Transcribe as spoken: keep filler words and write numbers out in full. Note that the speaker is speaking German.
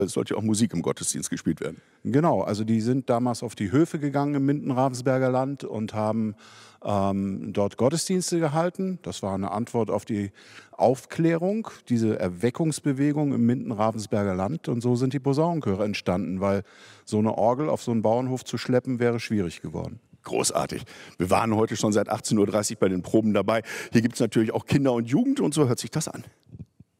Es sollte ja auch Musik im Gottesdienst gespielt werden. Genau, also die sind damals auf die Höfe gegangen im Minden-Ravensberger Land und haben ähm, dort Gottesdienste gehalten. Das war eine Antwort auf die Aufklärung, diese Erweckungsbewegung im Minden-Ravensberger Land. Und so sind die Posaunenchöre entstanden, weil so eine Orgel auf so einen Bauernhof zu schleppen, wäre schwierig geworden. Großartig. Wir waren heute schon seit achtzehn Uhr dreißig bei den Proben dabei. Hier gibt es natürlich auch Kinder und Jugend und so hört sich das an.